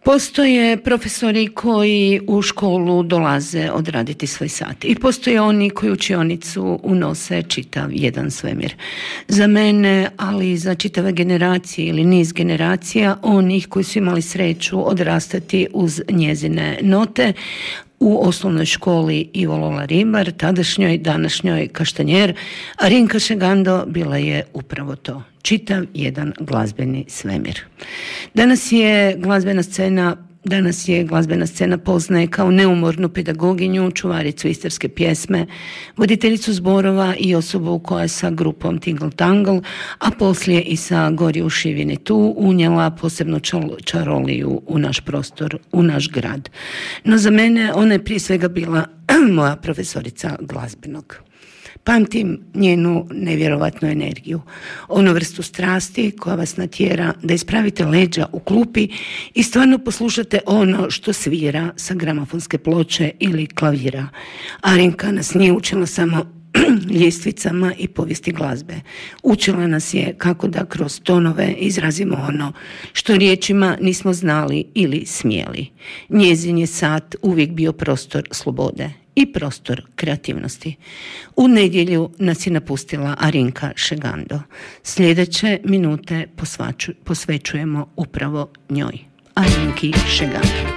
Postoje profesori koji u školu dolaze odraditi svoj sat i postoje oni koji u učionicu unose čitav jedan svemir. Za mene, ali i za čitave generacije ili niz generacija onih koji su imali sreću odrastati uz njezine note, u osnovnoj školi Ivo Lola Ribar, tadašnjoj, današnjoj Kaštanjer, Arinka Šegando bila je upravo to, čitav jedan glazbeni svemir. Danas je glazbena scena poznaje kao neumornu pedagoginju, čuvaricu istarske pjesme, voditeljicu zborova i osobu koja je sa grupom Tingle Tangle, a poslije i sa Gori u šivini tu unijela posebnu čaroliju u naš prostor, u naš grad. No za mene ona je prije svega bila moja profesorica glazbenog. Pamtim njenu nevjerovatnu energiju, onu vrstu strasti koja vas natjera da ispravite leđa u klupi i stvarno poslušate ono što svira sa gramofonske ploče ili klavira. Arinka nas nije učila samo ljestvicama i povijesti glazbe. Učila nas je kako da kroz tonove izrazimo ono što riječima nismo znali ili smjeli. Njezin je sat uvijek bio prostor slobode i prostor kreativnosti. U nedjelju nas je napustila Arinka Šegando. Sljedeće minute posvećujemo upravo njoj, Arinki Šegando.